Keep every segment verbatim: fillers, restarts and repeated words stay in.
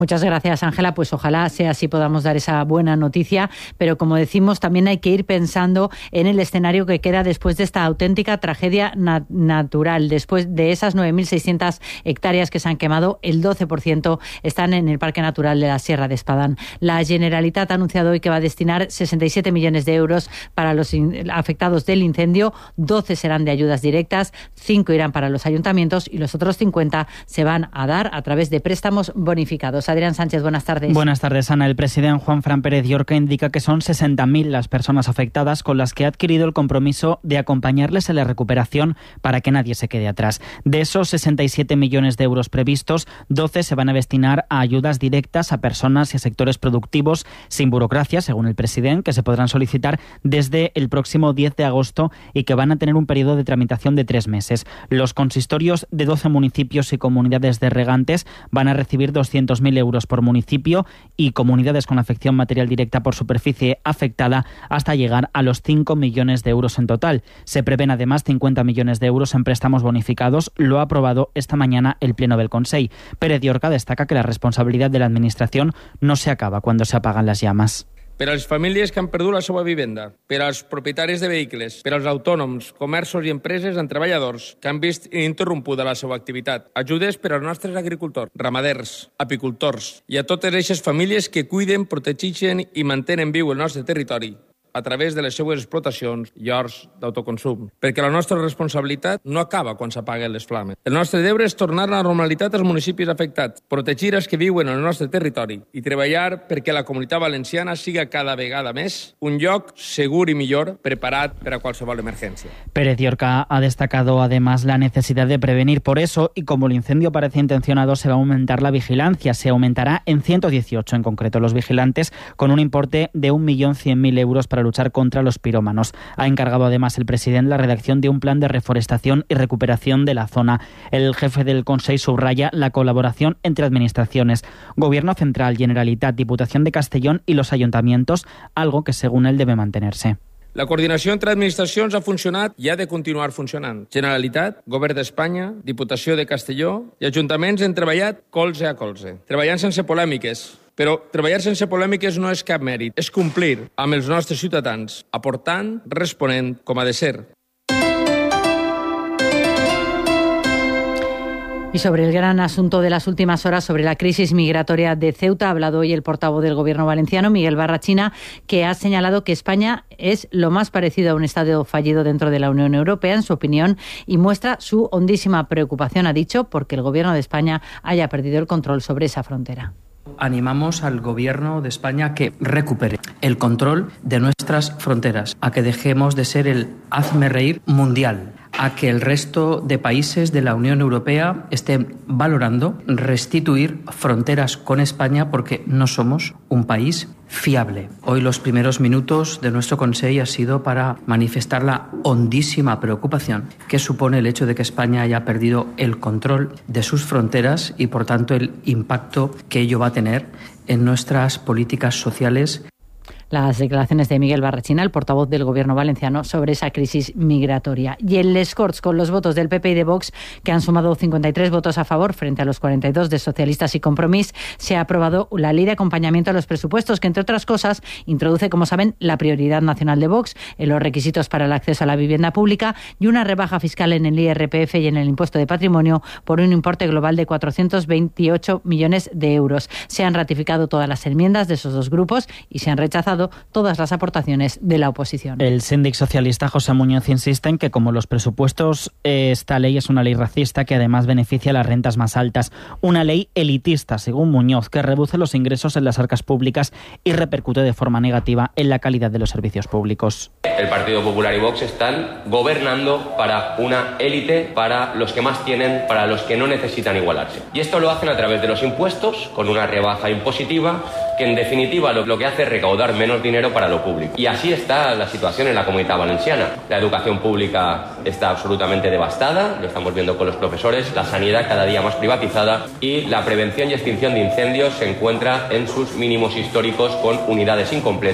Muchas gracias, Ángela. Pues ojalá sea así, podamos dar esa buena noticia, pero como decimos, también hay que ir pensando en el escenario que queda después de esta auténtica tragedia na- natural. Después de esas nueve mil seiscientas hectáreas que se han quemado, el doce por ciento están en el Parque Natural de la Sierra de Espadán. La Generalitat ha anunciado hoy que va a destinar sesenta y siete millones de euros para los in- afectados del incendio, doce serán de ayudas directas, cinco irán para los ayuntamientos y los otros cincuenta se van a dar a través de préstamos bonificados. Adrián Sánchez, buenas tardes. Buenas tardes, Ana. El presidente Juanfran Pérez Llorca indica que son sesenta mil las personas afectadas con las que ha adquirido el compromiso de acompañarles en la recuperación para que nadie se quede atrás. De esos sesenta y siete millones de euros previstos, doce se van a destinar a ayudas directas a personas y a sectores productivos sin burocracia, según el presidente, que se podrán solicitar desde el próximo diez de agosto y que van a tener un periodo de tramitación de tres meses. Los consistorios de doce municipios y comunidades de regantes van a recibir doscientos mil euros por municipio y comunidades con afección material directa por superficie afectada hasta llegar a los cinco millones de euros en total. Se prevén además cincuenta millones de euros en préstamos bonificados. Lo ha aprobado esta mañana el Pleno del Consell. Pérez Llorca destaca que la responsabilidad de la Administración no se acaba cuando se apagan las llamas. Per a les famílies que han perdut la seva vivenda, per als propietaris de vehicles, per als autònoms, comerços i empreses amb treballadors que han vist ininterrompuda la seva activitat. Ajudes per als nostres agricultors, ramaders, apicultors i a totes aquestes famílies que cuiden, protegeixen i mantenen viu el nostre territori a través de les seues explotacions i horts d'autoconsum. Perquè la nostra responsabilitat no acaba quan s'apaguen les flames. El nostre deure és tornar a la normalitat als municipis afectats, protegir els que viuen en el nostre territori i treballar perquè la Comunitat Valenciana siga cada vegada més un lloc segur y millor preparat per a qualsevol emergència. Pérez Llorca ha destacado además la necesidad de prevenir. Por eso, y como el incendio parece intencionado, se va a aumentar la vigilancia. Se aumentará en ciento dieciocho en concreto los vigilantes, con un importe de un millón cien mil euros para luchar contra los pirómanos. Ha encargado además el presidente la redacción de un plan de reforestación y recuperación de la zona. El jefe del Consell subraya la colaboración entre administraciones, Gobierno Central, Generalitat, Diputación de Castellón y los ayuntamientos, algo que según él debe mantenerse. La coordinació entre administracions ha funcionat i ha de continuar funcionant. Generalitat, Govern d'Espanya, Diputació de Castelló i ajuntaments han treballat colze a colze, treballant sense polèmiques. Però treballar sense polèmiques no és cap mèrit, és complir amb els nostres ciutadans, aportant, responent com ha de ser. Y sobre el gran asunto de las últimas horas, sobre la crisis migratoria de Ceuta, ha hablado hoy el portavoz del Gobierno valenciano, Miguel Barrachina, que ha señalado que España es lo más parecido a un Estado fallido dentro de la Unión Europea, en su opinión, y muestra su hondísima preocupación, ha dicho, porque el Gobierno de España haya perdido el control sobre esa frontera. Animamos al Gobierno de España a que recupere el control de nuestras fronteras, a que dejemos de ser el hazme reír mundial, a que el resto de países de la Unión Europea estén valorando restituir fronteras con España porque no somos un país fiable. Hoy los primeros minutos de nuestro Consejo ha sido para manifestar la hondísima preocupación que supone el hecho de que España haya perdido el control de sus fronteras y por tanto el impacto que ello va a tener en nuestras políticas sociales. Las declaraciones de Miguel Barrachina, el portavoz del Gobierno valenciano, sobre esa crisis migratoria. Y en Les Corts, con los votos del P P y de Vox, que han sumado cincuenta y tres votos a favor frente a los cuarenta y dos de Socialistas y Compromís, se ha aprobado la ley de acompañamiento a los presupuestos, que, entre otras cosas, introduce, como saben, la prioridad nacional de Vox en los requisitos para el acceso a la vivienda pública y una rebaja fiscal en el I R P F y en el impuesto de patrimonio por un importe global de cuatrocientos veintiocho millones de euros. Se han ratificado todas las enmiendas de esos dos grupos y se han rechazado todas las aportaciones de la oposición. El síndic socialista José Muñoz insiste en que, como los presupuestos, esta ley es una ley racista que además beneficia a las rentas más altas. Una ley elitista, según Muñoz, que reduce los ingresos en las arcas públicas y repercute de forma negativa en la calidad de los servicios públicos. El Partido Popular y Vox están gobernando para una élite, para los que más tienen, para los que no necesitan igualarse. Y esto lo hacen a través de los impuestos, con una rebaja impositiva, que en definitiva lo, lo que hace es recaudar menos dinero para lo público. Y así está la situación en la Comunidad Valenciana. La educación pública está absolutamente devastada, lo estamos viendo con los profesores, la sanidad cada día más privatizada y la prevención y extinción de incendios se encuentra en sus mínimos históricos con unidades incompletas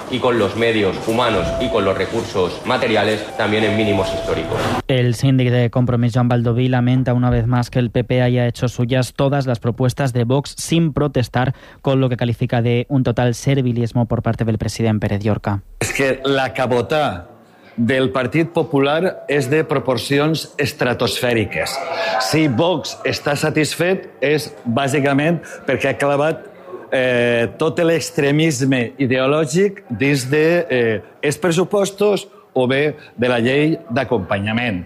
y con los medios humanos y con los recursos materiales también en mínimos históricos. El síndic de Compromís, Joan Baldoví, lamenta una vez más que el P P haya hecho suyas todas las propuestas de Vox sin protestar, con lo que califica de un total servilismo por parte del president Pérez Llorca. És que la cabotà del Partit Popular és de proporcions estratosfèriques. Si Vox està satisfet és bàsicament perquè ha clavat eh, tot l'extremisme ideològic dins de eh, els pressupostos o bé de la llei d'acompanyament.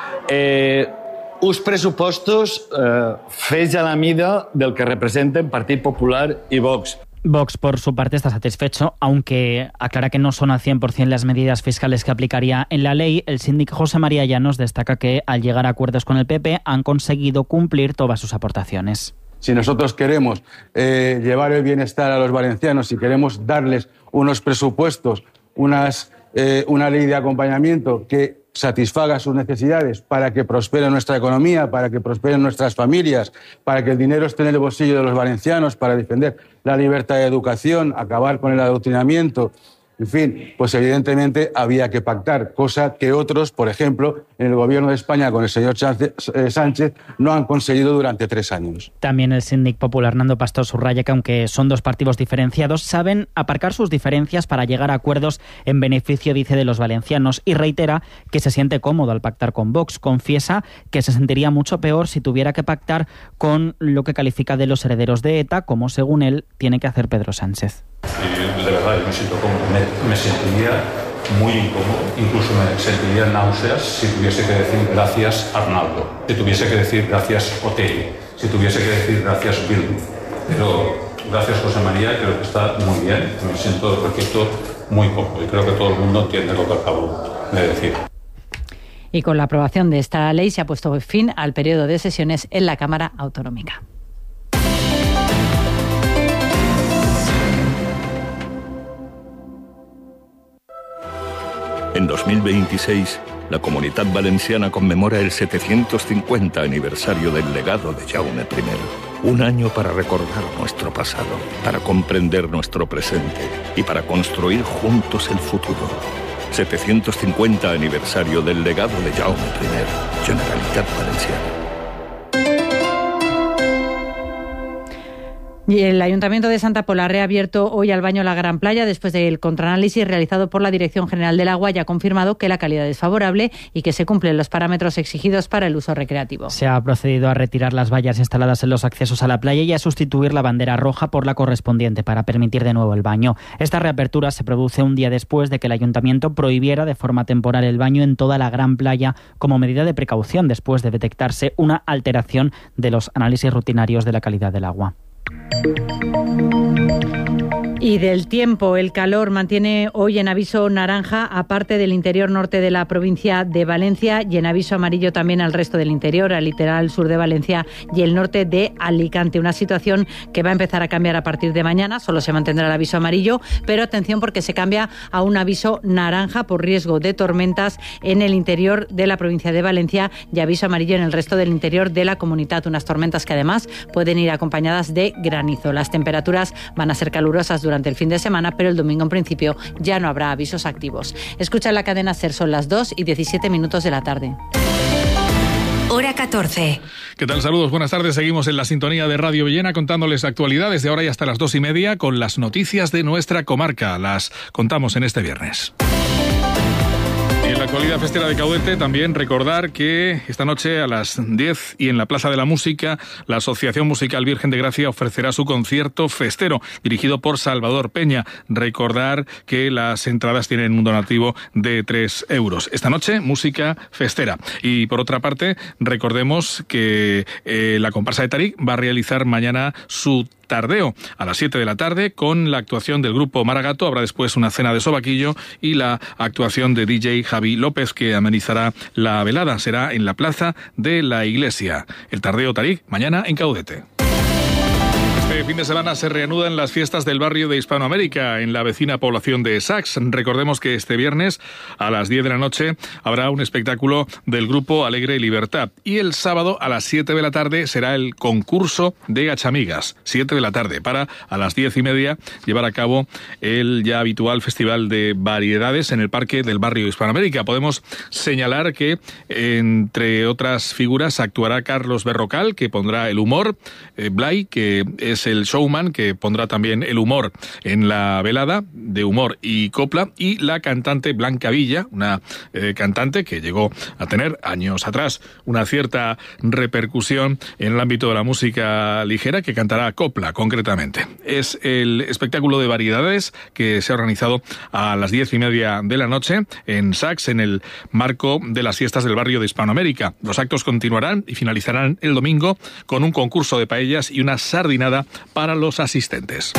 Eh, uns pressupostos eh, fets a la mida del que representen Partit Popular i Vox. Vox, por su parte, está satisfecho, aunque aclara que no son al cien por ciento las medidas fiscales que aplicaría en la ley. El síndico José María Llanos destaca que, al llegar a acuerdos con el P P, han conseguido cumplir todas sus aportaciones. Si nosotros queremos eh, llevar el bienestar a los valencianos, si queremos darles unos presupuestos, unas, eh, una ley de acompañamiento que satisfaga sus necesidades para que prospere nuestra economía, para que prosperen nuestras familias, para que el dinero esté en el bolsillo de los valencianos, para defender la libertad de educación, acabar con el adoctrinamiento. En fin, pues evidentemente había que pactar, cosa que otros, por ejemplo, en el gobierno de España con el señor Sánchez, no han conseguido durante tres años. También el síndic popular Nando Pastor subraya que, aunque son dos partidos diferenciados, saben aparcar sus diferencias para llegar a acuerdos en beneficio, dice, de los valencianos, y reitera que se siente cómodo al pactar con Vox. Confiesa que se sentiría mucho peor si tuviera que pactar con lo que califica de los herederos de ETA, como, según él, tiene que hacer Pedro Sánchez. Y de verdad, yo me siento cómodo, me, me sentiría muy incómodo, incluso me sentiría náuseas si tuviese que decir gracias Arnaldo, si tuviese que decir gracias Otegi, si tuviese que decir gracias Bildu. Pero gracias José María, creo que está muy bien, me siento, repito, muy cómodo y creo que todo el mundo entiende lo que acabo de decir. Y con la aprobación de esta ley se ha puesto fin al periodo de sesiones en la Cámara Autonómica. En dos mil veintiséis, la Comunitat Valenciana conmemora el setecientos cincuenta aniversario del legado de Jaume primero. Un año para recordar nuestro pasado, para comprender nuestro presente y para construir juntos el futuro. setecientos cincuenta aniversario del legado de Jaume primero, Generalitat Valenciana. Y el Ayuntamiento de Santa Pola ha reabierto hoy al baño la Gran Playa después del contraanálisis realizado por la Dirección General del Agua y ha confirmado que la calidad es favorable y que se cumplen los parámetros exigidos para el uso recreativo. Se ha procedido a retirar las vallas instaladas en los accesos a la playa y a sustituir la bandera roja por la correspondiente para permitir de nuevo el baño. Esta reapertura se produce un día después de que el Ayuntamiento prohibiera de forma temporal el baño en toda la Gran Playa como medida de precaución después de detectarse una alteración de los análisis rutinarios de la calidad del agua. Y del tiempo, el calor mantiene hoy en aviso naranja a parte del interior norte de la provincia de Valencia y en aviso amarillo también al resto del interior, al litoral sur de Valencia y el norte de Alicante. Una situación que va a empezar a cambiar a partir de mañana, solo se mantendrá el aviso amarillo, pero atención porque se cambia a un aviso naranja por riesgo de tormentas en el interior de la provincia de Valencia y aviso amarillo en el resto del interior de la comunidad. Unas tormentas que además pueden ir acompañadas de granizo. Las temperaturas van a ser calurosas durante durante el fin de semana, pero el domingo en principio ya no habrá avisos activos. Escucha la cadena SER, son las dos y diecisiete minutos de la tarde. Hora catorce. ¿Qué tal? Saludos, buenas tardes. Seguimos en la sintonía de Radio Villena contándoles actualidades de ahora y hasta las dos y media con las noticias de nuestra comarca. Las contamos en este viernes. Y en la actualidad festera de Caudete también recordar que esta noche a las diez y en la Plaza de la Música la Asociación Musical Virgen de Gracia ofrecerá su concierto festero dirigido por Salvador Peña. Recordar que las entradas tienen un donativo de tres euros. Esta noche música festera. Y por otra parte recordemos que eh, la comparsa de Tarik va a realizar mañana su tardeo a las siete de la tarde con la actuación del grupo Maragato. Habrá después una cena de sobaquillo y la actuación de D J Javi López que amenizará la velada. Será en la Plaza de la Iglesia. El tardeo Tarik mañana en Caudete. Este Este fin de semana se reanudan las fiestas del barrio de Hispanoamérica en la vecina población de Sax. Recordemos que este viernes a las diez de la noche habrá un espectáculo del grupo Alegre y Libertad. Y el sábado a las siete de la tarde será el concurso de gachamigas. siete de la tarde para a las diez y media llevar a cabo el ya habitual festival de variedades en el parque del barrio de Hispanoamérica. Podemos señalar que entre otras figuras actuará Carlos Berrocal, que pondrá el humor, eh, Blay, que es el showman, que pondrá también el humor en la velada de humor y copla, y la cantante Blanca Villa, una eh, cantante que llegó a tener años atrás una cierta repercusión en el ámbito de la música ligera, que cantará copla concretamente. Es el espectáculo de variedades que se ha organizado a las diez y media de la noche en Sax, en el marco de las fiestas del barrio de Hispanoamérica. Los actos continuarán y finalizarán el domingo con un concurso de paellas y una sardinada para los asistentes.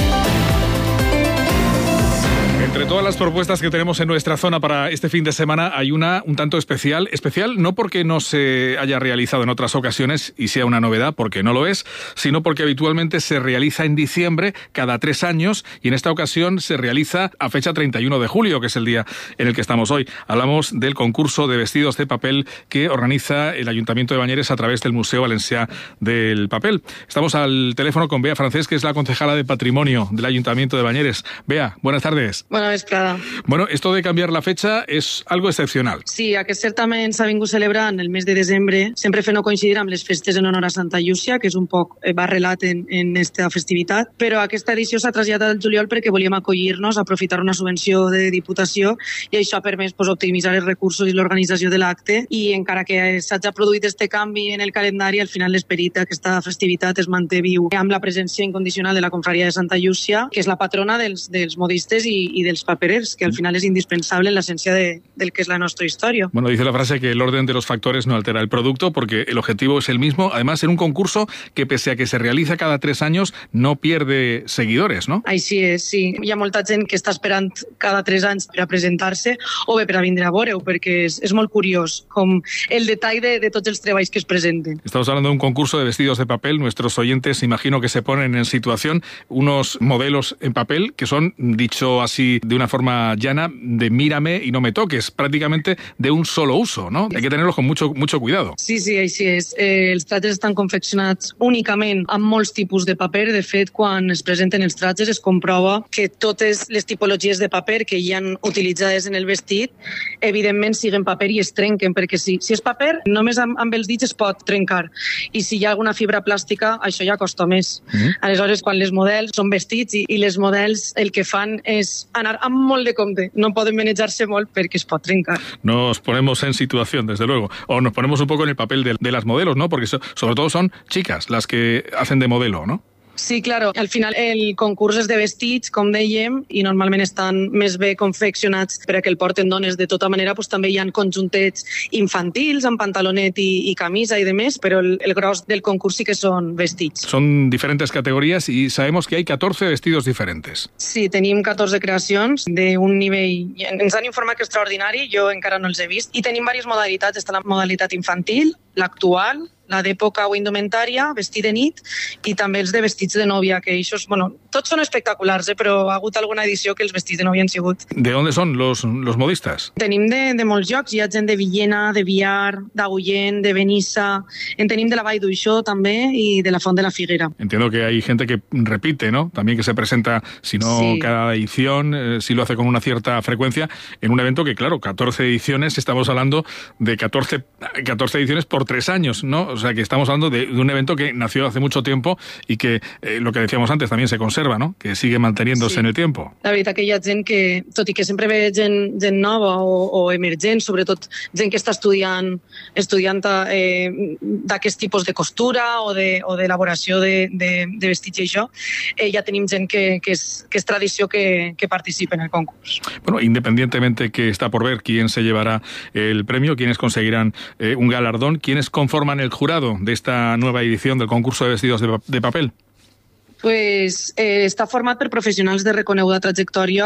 Entre todas las propuestas que tenemos en nuestra zona para este fin de semana hay una un tanto especial. Especial no porque no se haya realizado en otras ocasiones y sea una novedad, porque no lo es, sino porque habitualmente se realiza en diciembre cada tres años y en esta ocasión se realiza a fecha treinta y uno de julio, que es el día en el que estamos hoy. Hablamos del concurso de vestidos de papel que organiza el Ayuntamiento de Bañeres a través del Museo Valencià del Papel. Estamos al teléfono con Bea Francés, que es la concejala de Patrimonio del Ayuntamiento de Bañeres. Bea, buenas tardes. Bona vesprada. Bueno, esto de cambiar la fecha és algo excepcional. Sí, aquest certamen s'ha vingut celebrant el mes de desembre, sempre fent-ho coincidir amb les festes en honor a Santa Llúcia, que és un poc barrelat en, en esta festivitat, però aquesta edició s'ha traslladat al juliol perquè volíem acollir-nos, aprofitar una subvenció de Diputació, i això ha permès pues, optimitzar els recursos i l'organització de l'acte, i encara que s'hagi produït este canvi en el calendari, al final l'esperit d'aquesta festivitat es manté viu amb la presència incondicional de la Confraria de Santa Llúcia, que és la patrona dels, dels modistes i, i dels paperers, que al final es indispensable en la esencia de, del que es la nuestra historia. Bueno, dice la frase que el orden de los factores no altera el producto porque el objetivo es el mismo. Además, en un concurso que pese a que se realiza cada tres años, no pierde seguidores, ¿no? Així és, sí. Hi ha molta gent que està esperant cada tres anys per a presentar-se o bé per a vindre a veure-ho, perquè és, és molt curiós com el detall de, de tots els treballs que es presenten. Estamos hablando de un concurso de vestidos de papel. Nuestros oyentes imagino que se ponen en situación unos modelos en papel que son, dicho así de una forma llana, de mírame y no me toques, prácticamente de un solo uso, ¿no? Hay que tenerlos con mucho, mucho cuidado. Sí, sí, així és. Eh, els trajes estan confeccionats únicament amb molts tipus de paper. De fet, quan es presenten els trajes es comprova que totes les tipologies de paper que hi han utilitzades en el vestit, evidentment siguen paper i es trenquen, perquè si, si és paper, només amb, amb els dits es pot trencar. I si hi ha alguna fibra plàstica, això ja costa més. Mm-hmm. Aleshores, quan les models són vestits i, i les models el que fan és anar amb molt de compte. No poden manejar-se molt perquè es pot trencar. Nos ponemos en situación, desde luego. O nos ponemos un poco en el papel de, de las modelos, ¿no? Porque so, sobre todo son chicas las que hacen de modelo, ¿no? Sí, claro. Al final el concurs és de vestits, com dèiem, i normalment estan més bé confeccionats per a que el porten dones. De tota manera, pues, també hi ha conjuntets infantils, amb pantalonet i, i camisa i demés, però el, el gros del concurs sí que són vestits. Son diferentes categorías y sabemos que hay catorce vestidos diferentes. Sí, tenim catorze creacions d'un nivell... Ens han informat que extraordinari, jo encara no els he vist. I tenim diverses modalitats. Està la modalitat infantil, l'actual, la d'època o indumentària, vestit de nit, i també els de vestits de nòvia, que això, bueno, tots són espectaculars, eh, però ha hagut alguna edició que els vestits de nòvia han sigut. ¿De dónde son los, los modistas? Tenim de, de molts llocs, hi ha gent de Villena, de Biar, d'Agullent, de Benissa, en tenim de la Vall d'Uixó també i de la Font de la Figuera. Entiendo que hay gente que repite, ¿no? También que se presenta, si no sí. cada edición, eh, si lo hace con una cierta frecuencia, en un evento que, claro, catorce ediciones, estamos hablando de catorce, catorce ediciones por tres años, ¿no? O sea, que estamos hablando de, de un evento que nació hace mucho tiempo y que, eh, lo que decíamos antes, también se conserva, ¿no? Que sigue manteniéndose sí. en el tiempo. La veritat que hi ha gent que, tot i que sempre ve gent, gent nova o, o emergent, sobretot gent que està estudiant, estudiant eh, d'aquest tipus de costura o d'elaboració de, de, de, de vestits i això, eh, ja tenim gent que, que, és, que és tradició que, que participa en el concurs. Bueno, independientemente que está por ver quién se llevará el premio, quiénes conseguirán eh, un galardón, quiénes conforman el jurado de esta nueva edición del concurso de vestidos de, de papel? Pues, eh, està format per professionals de reconeguda trajectòria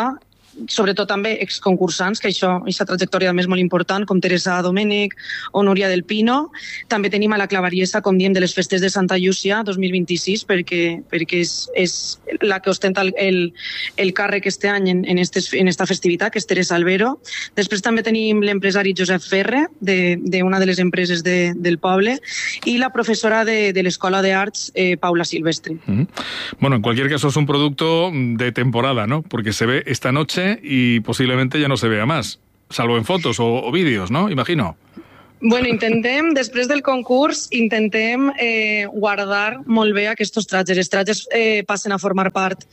sobretot també exconcursants, que això, aquesta trajectòria també és molt important, com Teresa Domènech o Núria del Pino. També tenim a la clavariesa, com diem, de les festes de Santa Llúcia dos mil vint-i-sis, perquè, perquè és, és la que ostenta el, el, el càrrec este any en, en, estes, en esta festivitat, que és Teresa Albero. Després també tenim l'empresari Josep Ferre, d'una de, de les empreses de, del poble, i la professora de, de l'Escola d'Arts, eh, Paula Silvestre. Uh-huh. Bueno, en cualquier caso es un producto de temporada, ¿no? Porque se ve esta noche y posiblemente ya no se vea más, salvo en fotos o, o vídeos, ¿no? Imagino. Bueno, intentem, després del concurs, intentem eh, guardar molt bé aquests trajes. Els trajes eh, passen a formar part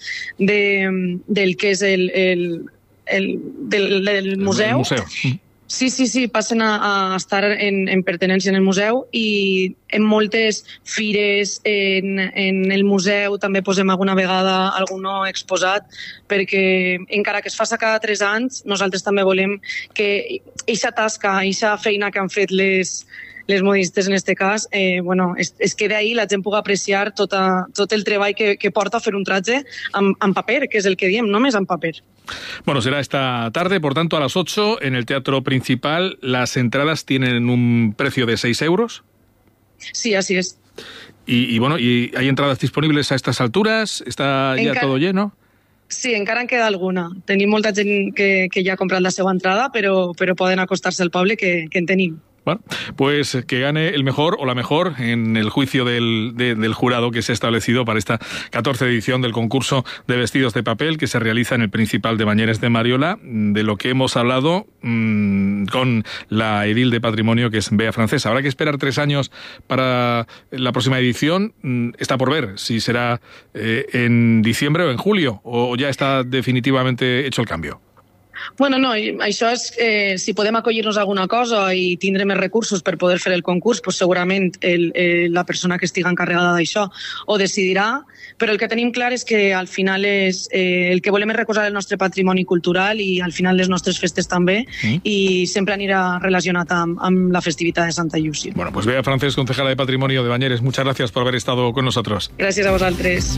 de, del que és el, el, el, del, del museu. El museu. Sí, sí, sí, passen a, a estar en, en pertinència en el museu i en moltes fires, en, en el museu també posem alguna vegada algun no exposat, perquè encara que es faça cada tres anys, nosaltres també volem que eixa tasca, eixa feina que han fet les, les modistes en este cas, eh, bueno, es, es queda ahí, la gent pugui apreciar tota, tot el treball que, que porta a fer un traje amb, amb paper, que és el que diem, només amb paper. Bueno, será esta tarde, por tanto, a las ocho en el Teatro Principal. Las entradas tienen un precio de seis euros. Sí, así es. Y, y bueno, ¿y hay entradas disponibles a estas alturas? ¿Está ya Enca... todo lleno? Sí, encara en queda alguna. Tenim molta gent que, que ja ha comprat la seva entrada, però, però poden acostar-se al poble, que, que en tenim. Bueno, pues que gane el mejor o la mejor en el juicio del, de, del jurado que se ha establecido para esta catorce edición del concurso de vestidos de papel que se realiza en el Principal de Bañeres de Mariola, de lo que hemos hablado mmm, con la edil de Patrimonio, que es Bea Francesa. Habrá que esperar tres años para la próxima edición. Está por ver si será eh, en diciembre o en julio, o ya está definitivamente hecho el cambio. Bueno, no, això és, eh, si podem acollir-nos a alguna cosa i tindre més recursos per poder fer el concurs, pues segurament el, eh, la persona que estigui encarregada d'això ho decidirà, però el que tenim clar és que al final és, eh, el que volem és recordar el nostre patrimoni cultural i al final les nostres festes també, mm. i sempre anirà relacionat amb, amb la festivitat de Santa Llúcia. Bueno, pues Bea Francés, concejala de Patrimonio de Bañeres, muchas gracias por haber estado con nosotros. Gràcies a vosaltres.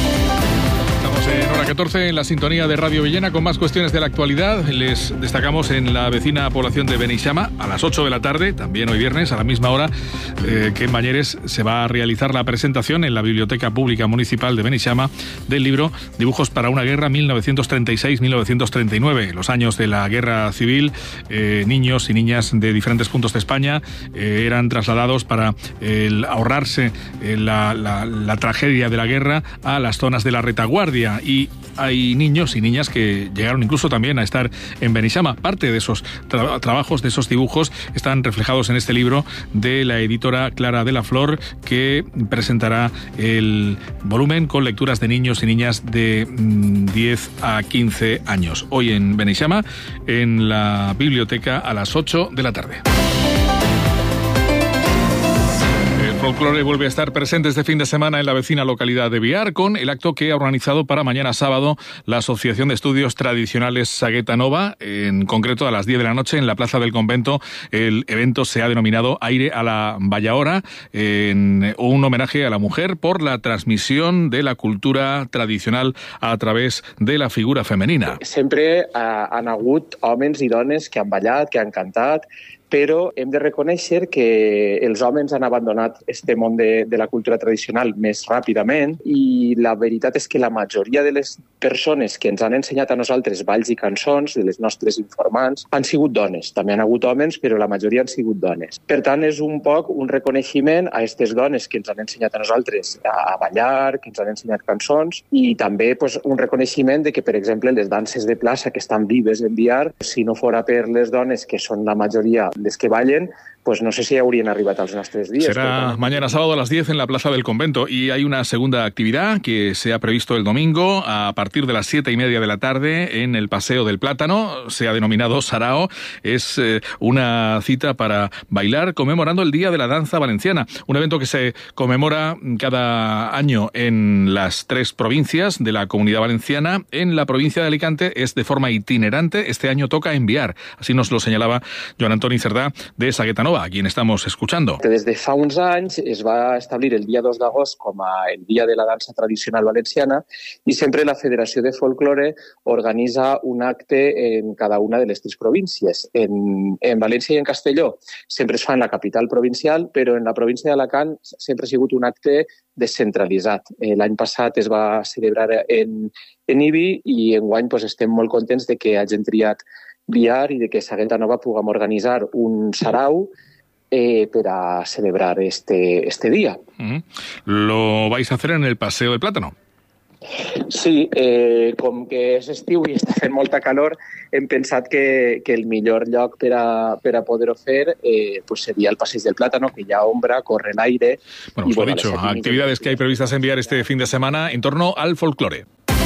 En hora catorce, en la sintonía de Radio Villena, con más cuestiones de la actualidad. Les destacamos en la vecina población de Beneixama, a las ocho de la tarde, también hoy viernes, a la misma hora, eh, que en Bañeres se va a realizar la presentación en la Biblioteca Pública Municipal de Beneixama del libro Dibujos para una guerra mil novecientos treinta y seis a mil novecientos treinta y nueve. Los años de la Guerra Civil, eh, niños y niñas de diferentes puntos de España eh, eran trasladados para eh, ahorrarse eh, la, la, la tragedia de la guerra a las zonas de la retaguardia. Y hay niños y niñas que llegaron incluso también a estar en Beneixama. Parte de esos tra- trabajos, de esos dibujos, están reflejados en este libro de la editora Clara de la Flor, que presentará el volumen con lecturas de niños y niñas de diez a quince años. Hoy en Beneixama, en la biblioteca, a las ocho de la tarde. El folclore vuelve a estar presente este fin de semana en la vecina localidad de Biar, con el acto que ha organizado para mañana sábado la Asociación de Estudios Tradicionales Sagueta Nova, en concreto a las diez de la noche en la Plaza del Convento. El evento se ha denominado Aire a la Vallahora, en un homenaje a la mujer por la transmisión de la cultura tradicional a través de la figura femenina. Sempre uh, han hagut homes i dones que han ballat, que han cantat, però hem de reconèixer que els homes han abandonat este món de, de la cultura tradicional més ràpidament i la veritat és que la majoria de les persones que ens han ensenyat a nosaltres balls i cançons, de les nostres informants, han sigut dones. També han hagut homes, però la majoria han sigut dones. Per tant, és un poc un reconeixement a aquestes dones que ens han ensenyat a nosaltres a ballar, que ens han ensenyat cançons, i també pues, un reconeixement de que, per exemple, les danses de plaça que estan vives en Biar, si no fora per les dones, que són la majoria les que ballen, pues no sé si haurien arribat als nostres días. Será mañana sábado a las diez en la Plaza del Convento, y hay una segunda actividad que se ha previsto el domingo a partir de las siete y media de la tarde en el Paseo del Plátano. Se ha denominado Sarao. Es eh, una cita para bailar conmemorando el Día de la Danza Valenciana, un evento que se conmemora cada año en las tres provincias de la Comunidad Valenciana. En la provincia de Alicante es de forma itinerante. Este año toca en Biar. Así nos lo señalaba Joan Antoni Cerdá de Sagueta Nova. Ulloa, a quien estamos escuchando. Des de fa uns anys es va establir el dia dos d'agost com a el dia de la dansa tradicional valenciana i sempre la Federació de Folklore organitza un acte en cada una de les tres províncies. En, en València i en Castelló sempre es fa en la capital provincial, però en la província d'Alacant sempre ha sigut un acte descentralitzat. L'any passat es va celebrar en, en Ibi i enguany pues, estem molt contents de que hagin triat Biar i de que Saguenta Nova puguem organitzar un sarau eh, per a celebrar este, este día. Uh-huh. ¿Lo vais a hacer en el Paseo del Plátano? Sí, eh, com que és estiu i està fent molta calor, hem pensat que, que el millor lloc per a, per a poder-ho fer eh, pues seria el Passeig del Plátano, que hi ha ombra, corre l'aire... Bueno, os lo he dicho, actividades que hay previstas enviar este fin de semana en torno al folclore.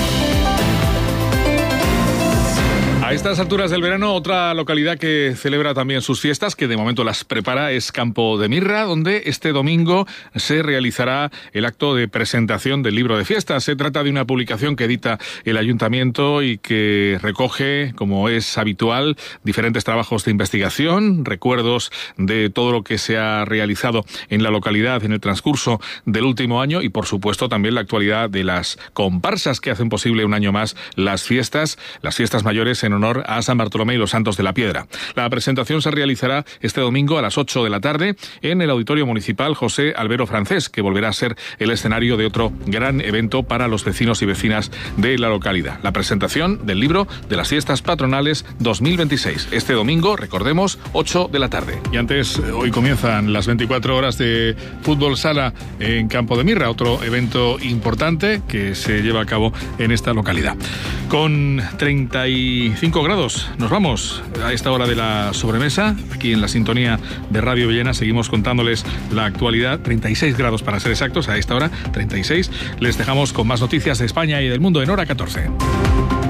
A estas alturas del verano, otra localidad que celebra también sus fiestas, que de momento las prepara, es Campo de Mirra, donde este domingo se realizará el acto de presentación del libro de fiestas. Se trata de una publicación que edita el ayuntamiento y que recoge, como es habitual, diferentes trabajos de investigación, recuerdos de todo lo que se ha realizado en la localidad en el transcurso del último año y, por supuesto, también la actualidad de las comparsas que hacen posible un año más las fiestas, las fiestas mayores en honor a San Bartolomé y los Santos de la Piedra. La presentación se realizará este domingo a las ocho de la tarde en el Auditorio Municipal José Albero Francés, que volverá a ser el escenario de otro gran evento para los vecinos y vecinas de la localidad. La presentación del libro de las fiestas patronales dos mil veintiséis. Este domingo, recordemos, ocho de la tarde. Y antes, hoy comienzan las veinticuatro horas de fútbol sala en Campo de Mirra, otro evento importante que se lleva a cabo en esta localidad. Con treinta y cinco grados, nos vamos a esta hora de la sobremesa. Aquí en la sintonía de Radio Villena seguimos contándoles la actualidad. treinta y seis grados para ser exactos, a esta hora treinta y seis. Les dejamos con más noticias de España y del mundo en Hora catorce.